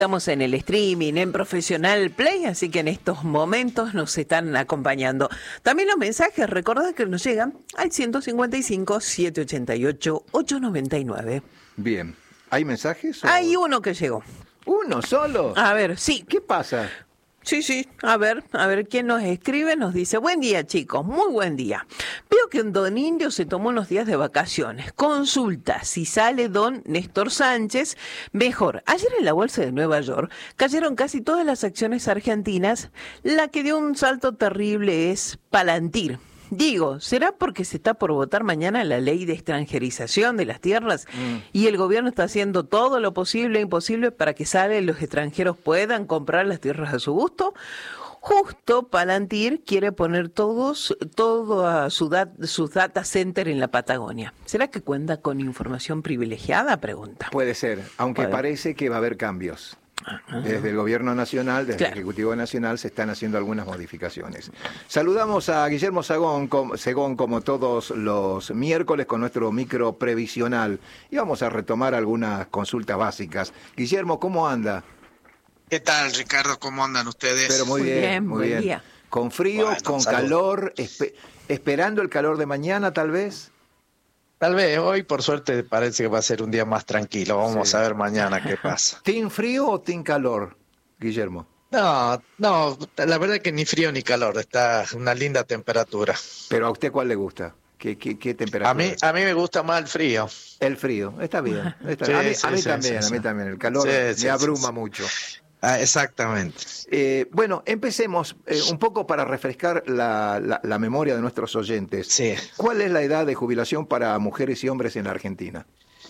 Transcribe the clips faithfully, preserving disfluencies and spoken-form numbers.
Estamos en el streaming, en Profesional Play, así que en estos momentos nos están acompañando. También los mensajes, recordad que nos llegan al ciento cincuenta y cinco, setecientos ochenta y ocho, ochocientos noventa y nueve. Bien. ¿Hay mensajes? O... Hay uno que llegó. ¿Uno solo? A ver, sí. ¿Qué pasa? Sí, sí, a ver, a ver quién nos escribe, nos dice, buen día chicos, muy buen día. Veo que un don Indio se tomó unos días de vacaciones. Consulta si sale don Néstor Sánchez. Mejor, ayer en la bolsa de Nueva York cayeron casi todas las acciones argentinas. La que dio un salto terrible es Palantir. Digo, ¿será porque se está por votar mañana la ley de extranjerización de las tierras mm. y el gobierno está haciendo todo lo posible e imposible para que sale los extranjeros puedan comprar las tierras a su gusto? Justo Palantir quiere poner todos todo a su dat, sus data center en la Patagonia. ¿Será que cuenta con información privilegiada? Pregunta. Puede ser, aunque Puede. parece que va a haber cambios. Desde el Gobierno Nacional, desde claro. el Ejecutivo Nacional, se están haciendo algunas modificaciones. Saludamos a Guillermo Sagón, com, Segón, como todos los miércoles, con nuestro micro previsional. Y vamos a retomar algunas consultas básicas. Guillermo, ¿cómo anda? ¿Qué tal, Ricardo? ¿Cómo andan ustedes? Pero muy, muy bien, bien, muy bien. Día. Con frío, bueno, con salud. calor, espe esperando el calor de mañana, tal vez. Tal vez hoy, por suerte, parece que va a ser un día más tranquilo. Vamos sí. a ver mañana qué pasa. ¿Team frío o team calor, Guillermo? No, no, la verdad es que ni frío ni calor. Está una linda temperatura. ¿Pero a usted cuál le gusta? ¿Qué, qué, qué temperatura? A mí, a mí me gusta más el frío. El frío, está bien. Está sí, bien. A mí, sí, a mí sí, también, sí, sí. a mí también. El calor sí, me sí, abruma sí, mucho. Ah, exactamente. Eh, bueno, empecemos eh, un poco para refrescar la, la, la memoria de nuestros oyentes. Sí. ¿Cuál es la edad de jubilación para mujeres y hombres en la Argentina?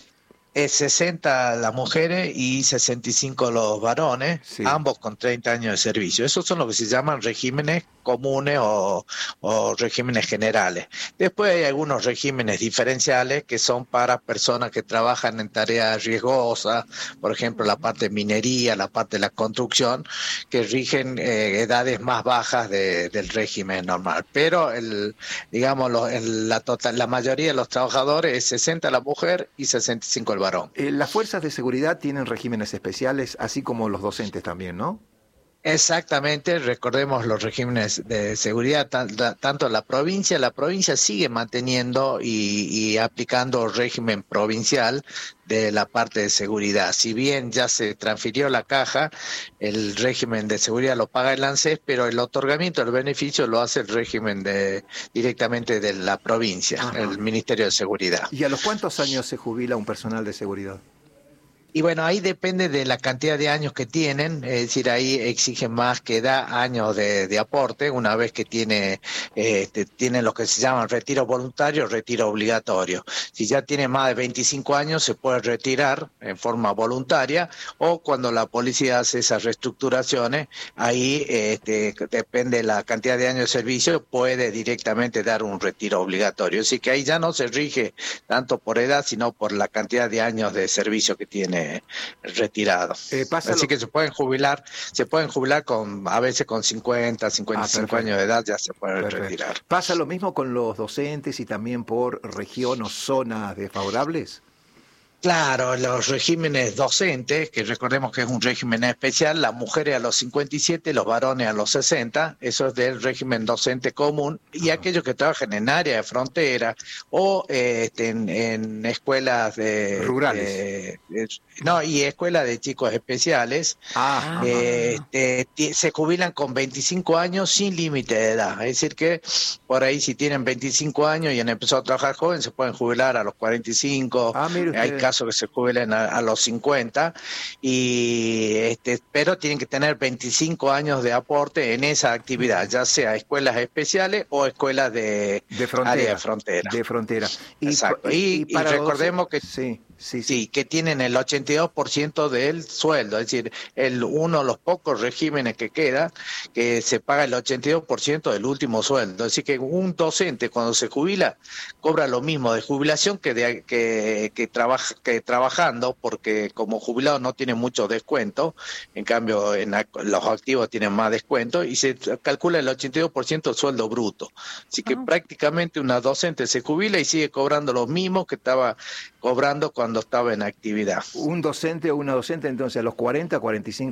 Es sesenta las mujeres y sesenta y cinco los varones, sí. ambos con treinta años de servicio. Esos son lo que se llaman regímenes comunes o, o regímenes generales. Después hay algunos regímenes diferenciales que son para personas que trabajan en tareas riesgosas, por ejemplo la parte de minería, la parte de la construcción, que rigen eh, edades más bajas de, del régimen normal. Pero el, digamos lo, el, la, total, la mayoría de los trabajadores es sesenta la mujer y sesenta y cinco el varón. Eh, las fuerzas de seguridad tienen regímenes especiales, así como los docentes también, ¿no? Exactamente, recordemos los regímenes de seguridad, tanto la provincia, la provincia sigue manteniendo y, y aplicando régimen provincial de la parte de seguridad. Si bien ya se transfirió la caja, el régimen de seguridad lo paga el ANSES, pero el otorgamiento del beneficio lo hace el régimen de directamente de la provincia, Ajá. el Ministerio de Seguridad. ¿Y a los cuántos años se jubila un personal de seguridad? Y bueno, ahí depende de la cantidad de años que tienen, es decir, ahí exigen más que da años de, de aporte, una vez que tiene, eh, tienen lo que se llaman retiro voluntario, retiro obligatorio. Si ya tiene más de veinticinco años, se puede retirar en forma voluntaria, o cuando la policía hace esas reestructuraciones, ahí este, depende de la cantidad de años de servicio, puede directamente dar un retiro obligatorio. Así que ahí ya no se rige tanto por edad, sino por la cantidad de años de servicio que tiene retirado. Eh, Así que se pueden jubilar, se pueden jubilar con a veces con cincuenta, cincuenta y cinco ah, años de edad ya se pueden perfecto. retirar. ¿Pasa lo mismo con los docentes y también por región o zonas desfavorables? Claro, los regímenes docentes, que recordemos que es un régimen especial, las mujeres a los cincuenta y siete, los varones a los sesenta, eso es del régimen docente común, y uh-huh. aquellos que trabajan en área de frontera o eh, este, en, en escuelas de, rurales. De, de, no, y escuelas de chicos especiales, ah, eh, de, de, se jubilan con veinticinco años sin límite de edad. Es decir que por ahí si tienen veinticinco años y han empezado a trabajar joven, se pueden jubilar a los cuarenta y cinco, ah, hay casos que se jubilen a, a los cincuenta, y este, pero tienen que tener veinticinco años de aporte en esa actividad, ya sea escuelas especiales o escuelas de, de frontera, área de frontera. De frontera. Y, Exacto. Y, y, y, y recordemos que sí. Sí, sí. sí, que tienen el ochenta y dos por ciento del sueldo, es decir, el uno de los pocos regímenes que queda, que se paga el ochenta y dos por ciento del último sueldo. Es decir, que un docente cuando se jubila cobra lo mismo de jubilación que de que, que, trabaja, que trabajando, porque como jubilado no tiene mucho descuento, en cambio en los activos tienen más descuento, y se calcula el ochenta y dos por ciento del sueldo bruto. Así que uh-huh. prácticamente una docente se jubila y sigue cobrando lo mismo que estaba cobrando cuando estaba en actividad. Un docente o una docente entonces a los cuarenta, cuarenta y cinco